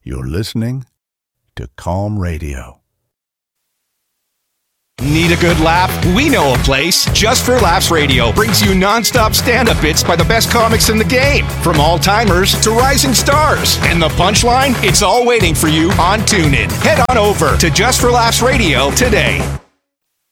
You're listening to Calm Radio. Need a good laugh? We know a place. Just for Laughs Radio brings you non-stop stand-up bits by the best comics in the game. From all-timers to rising stars. And the punchline? It's all waiting for you on TuneIn. Head on over to Just for Laughs Radio today.